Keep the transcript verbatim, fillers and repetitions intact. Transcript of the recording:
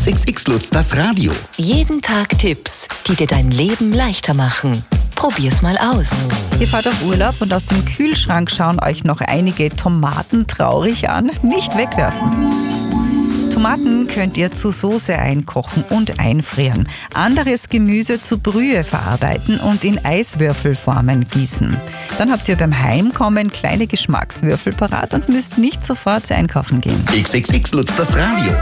X X X Lutz, das Radio. Jeden Tag Tipps, die dir dein Leben leichter machen. Probier's mal aus. Ihr fahrt auf Urlaub und aus dem Kühlschrank schauen euch noch einige Tomaten traurig an. Nicht wegwerfen. Tomaten könnt ihr zu Soße einkochen und einfrieren. Anderes Gemüse zu Brühe verarbeiten und in Eiswürfelformen gießen. Dann habt ihr beim Heimkommen kleine Geschmackswürfel parat und müsst nicht sofort einkaufen gehen. X X X Lutz, das Radio.